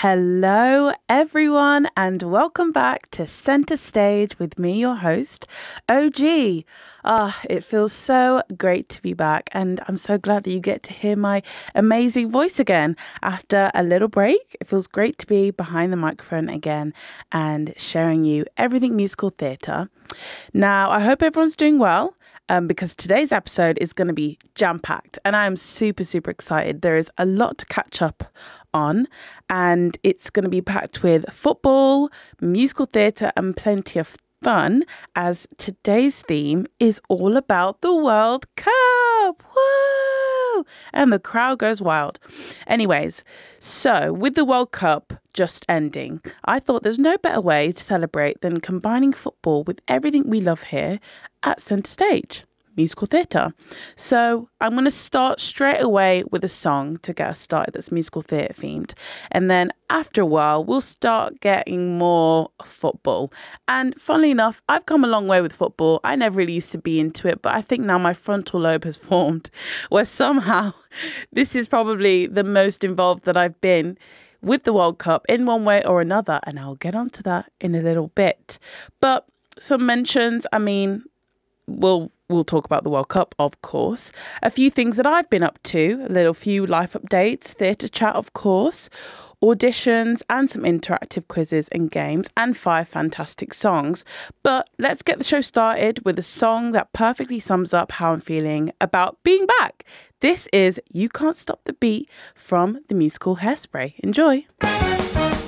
Hello, everyone, and welcome back to Center Stage with me, your host, OG. It feels so great to be back, and I'm so glad that you get to hear my amazing voice again after a little break. It feels great to be behind the microphone again and sharing you everything musical theatre. Now, I hope everyone's doing well. Because today's episode is going to be jam-packed and I'm super, super excited. There is a lot to catch up on and it's going to be packed with football, musical theatre and plenty of fun as today's theme is all about the World Cup. Woo! And the crowd goes wild. Anyways, so with the World Cup just ending, I thought there's no better way to celebrate than combining football with everything we love here at Centre Stage, musical theatre. So I'm going to start straight away with a song to get us started that's musical theatre themed. And then after a while, we'll start getting more football. And funnily enough, I've come a long way with football. I never really used to be into it, but I think now my frontal lobe has formed where somehow this is probably the most involved that I've been with the World Cup in one way or another. And I'll get onto that in a little bit. But some mentions, We'll talk about the World Cup, of course. A few things that I've been up to, a few life updates, theatre chat, of course, auditions and some interactive quizzes and games and 5 fantastic songs. But let's get the show started with a song that perfectly sums up how I'm feeling about being back. This is You Can't Stop the Beat from the musical Hairspray. Enjoy.